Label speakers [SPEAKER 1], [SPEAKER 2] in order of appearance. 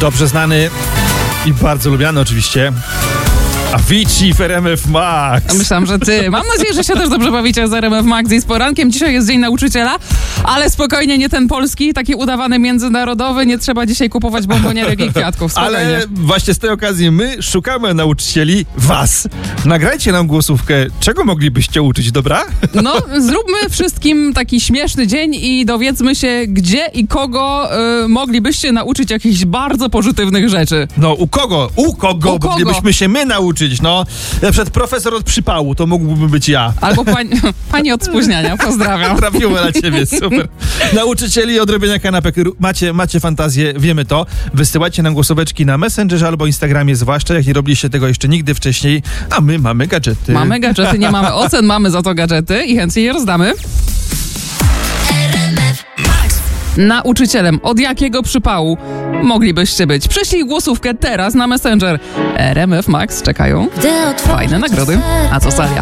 [SPEAKER 1] Dobrze znany i bardzo lubiany oczywiście Avicii w RMF Max.
[SPEAKER 2] Myślałam, że ty. Mam nadzieję, że się też dobrze bawicie z RMF Max i z porankiem. Dzisiaj jest Dzień Nauczyciela, ale spokojnie, nie ten polski, taki udawany międzynarodowy. Nie trzeba dzisiaj kupować bombonierek i kwiatków. Spokojnie.
[SPEAKER 1] Ale właśnie z tej okazji my szukamy nauczycieli was. Nagrajcie nam głosówkę, czego moglibyście uczyć, dobra?
[SPEAKER 2] No, zróbmy wszystkim taki śmieszny dzień i dowiedzmy się, gdzie i kogo moglibyście nauczyć jakichś bardzo pozytywnych rzeczy.
[SPEAKER 1] No, u kogo moglibyśmy się my nauczyć? No, na przykład profesor od przypału, to mógłby być ja.
[SPEAKER 2] Albo pani od spóźniania. Pozdrawiam.
[SPEAKER 1] Trafiło na ciebie, super. Nauczycieli od robienia kanapek. Macie fantazję, wiemy to. Wysyłajcie nam głosóweczki na Messengerze albo Instagramie, zwłaszcza jak nie robiliście tego jeszcze nigdy wcześniej, a my mamy gadżety.
[SPEAKER 2] Mamy gadżety, nie mamy ocen, mamy za to gadżety i chętnie je rozdamy. Nauczycielem od jakiego przypału moglibyście być? Prześlij głosówkę teraz na Messenger. RMF Max czekają fajne nagrody. A co Salia?